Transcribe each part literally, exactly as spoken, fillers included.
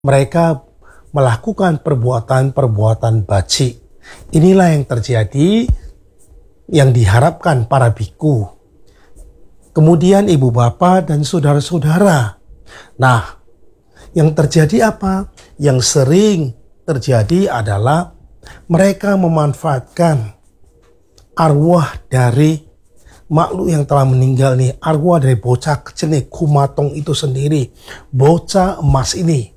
mereka melakukan perbuatan-perbuatan bajik. Inilah yang terjadi, yang diharapkan para biku. Kemudian ibu bapak dan saudara-saudara. Nah, yang terjadi apa? Yang sering terjadi adalah mereka memanfaatkan arwah dari makhluk yang telah meninggal nih, arwah dari bocah kecil nih, kumatong itu sendiri, bocah emas ini,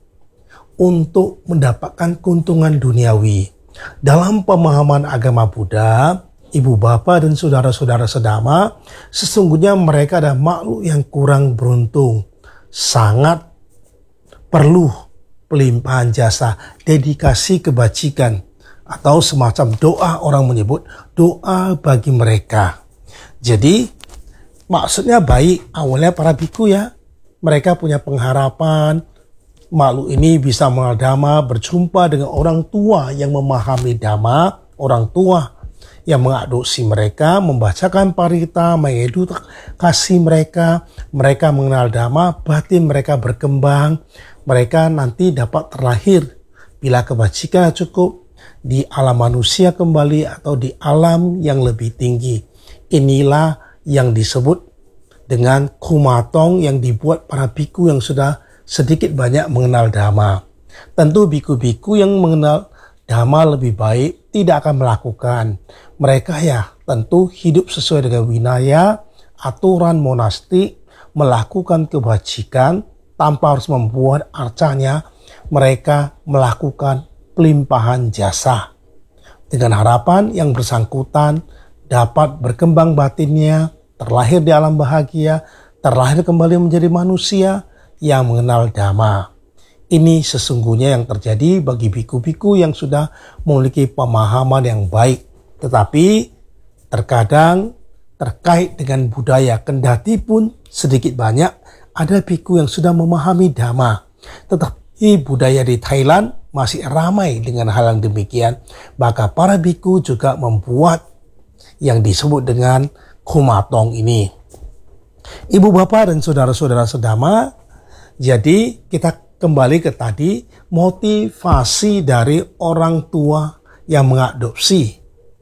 untuk mendapatkan keuntungan duniawi. Dalam pemahaman agama Buddha, ibu bapa dan saudara-saudara sedama, sesungguhnya mereka adalah makhluk yang kurang beruntung, sangat perlu pelimpahan jasa, dedikasi kebajikan, atau semacam doa, orang menyebut doa bagi mereka. Jadi maksudnya baik, awalnya para biku ya, mereka punya pengharapan makhluk ini bisa mengenal Dhamma, berjumpa dengan orang tua yang memahami Dhamma, orang tua yang mengadopsi mereka, membacakan parita, mengedukasi mereka, mereka mengenal Dhamma, batin mereka berkembang, mereka nanti dapat terlahir bila kebajikan cukup di alam manusia kembali atau di alam yang lebih tinggi. Inilah yang disebut dengan kumatong yang dibuat para biku yang sudah sedikit banyak mengenal Dhamma. Tentu biku-biku yang mengenal Dhamma lebih baik tidak akan melakukan. Mereka ya tentu hidup sesuai dengan winaya, aturan monastik, melakukan kebajikan tanpa harus membuat arcanya. Mereka melakukan pelimpahan jasa dengan harapan yang bersangkutan dapat berkembang batinnya, terlahir di alam bahagia, terlahir kembali menjadi manusia yang mengenal Dhamma. Ini sesungguhnya yang terjadi bagi biku-biku yang sudah memiliki pemahaman yang baik. Tetapi terkadang terkait dengan budaya, kendati pun sedikit banyak ada biku yang sudah memahami Dhamma. Tetapi budaya di Thailand masih ramai dengan hal yang demikian. Maka para biku juga membuat yang disebut dengan kumatong ini. Ibu bapak dan saudara-saudara sedama, jadi kita kembali ke tadi, motivasi dari orang tua yang mengadopsi.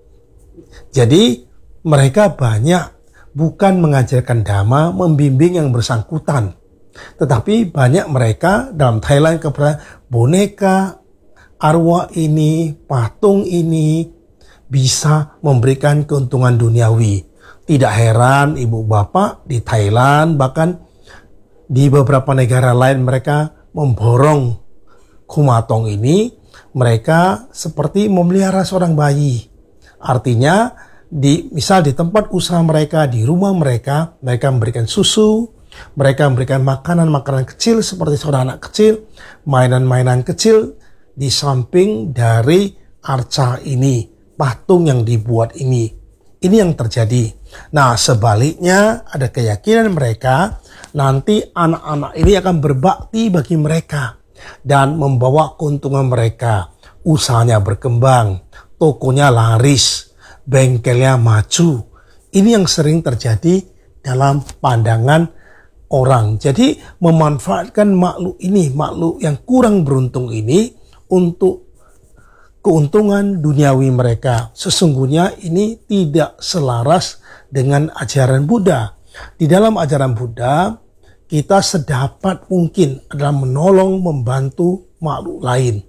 Jadi mereka banyak bukan mengajarkan Dhamma, membimbing yang bersangkutan. Tetapi banyak mereka dalam Thailand kepada boneka, arwah ini, patung ini bisa memberikan keuntungan duniawi. Tidak heran ibu bapak di Thailand, bahkan di beberapa negara lain mereka memborong kumatong ini, mereka seperti memelihara seorang bayi. Artinya, di misal di tempat usaha mereka, di rumah mereka, mereka memberikan susu, mereka memberikan makanan-makanan kecil seperti seorang anak kecil, mainan-mainan kecil di samping dari arca ini, patung yang dibuat ini. Ini yang terjadi. Nah, sebaliknya ada keyakinan mereka nanti anak-anak ini akan berbakti bagi mereka dan membawa keuntungan mereka. Usahanya berkembang, tokonya laris, bengkelnya maju. Ini yang sering terjadi dalam pandangan orang. Jadi memanfaatkan makhluk ini, makhluk yang kurang beruntung ini untuk keuntungan duniawi mereka. Sesungguhnya ini tidak selaras dengan ajaran Buddha. Di dalam ajaran Buddha, kita sedapat mungkin adalah menolong, membantu makhluk lain.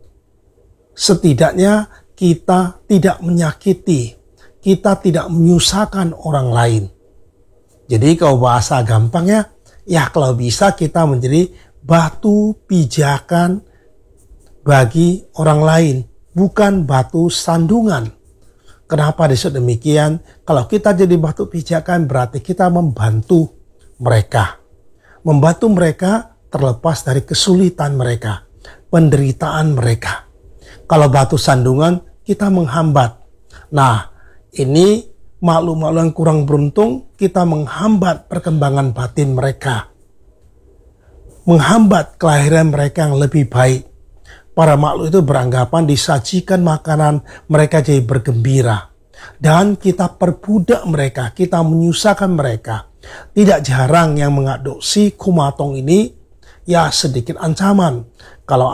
Setidaknya kita tidak menyakiti, kita tidak menyusahkan orang lain. Jadi kalau bahasa gampangnya, ya kalau bisa kita menjadi batu pijakan bagi orang lain, bukan batu sandungan. Kenapa disebut demikian? Kalau kita jadi batu pijakan berarti kita membantu mereka. Membantu mereka terlepas dari kesulitan mereka, penderitaan mereka. Kalau batu sandungan, kita menghambat. Nah, ini makhluk-makhluk yang kurang beruntung, kita menghambat perkembangan batin mereka. Menghambat kelahiran mereka yang lebih baik. Para makhluk itu beranggapan disajikan makanan, mereka jadi bergembira. Dan kita perbudak mereka, kita menyusahkan mereka. Tidak jarang yang mengadopsi kumatong ini, ya sedikit ancaman. Kalau